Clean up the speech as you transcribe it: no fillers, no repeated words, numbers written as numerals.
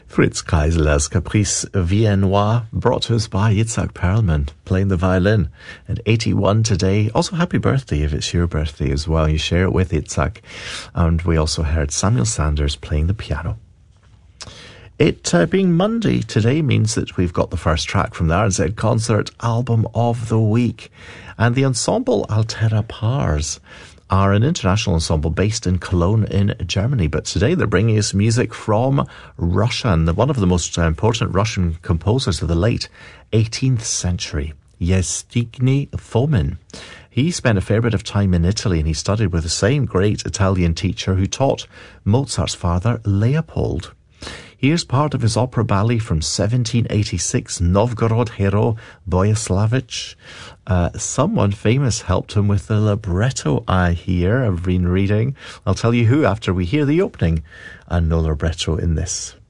Fritz Kreisler's Caprice Viennois, brought to us by Itzhak Perlman, playing the violin at 81 today. Also, happy birthday if it's your birthday as well. You share it with Itzhak. And we also heard Samuel Sanders playing the piano. It being Monday today means that we've got the first track from the RNZ Concert Album of the Week. And the ensemble Altera Pars are an international ensemble based in Cologne in Germany, but today they're bringing us music from Russia, and one of the most important Russian composers of the late 18th century, Yevgeny Fomin. He spent a fair bit of time in Italy, and he studied with the same great Italian teacher who taught Mozart's father, Leopold. Here's part of his opera ballet from 1786, Novgorod Hero Boyaslavich. Someone famous helped him with the libretto, I hear. I've been reading. I'll tell you who after we hear the opening, and no libretto in this.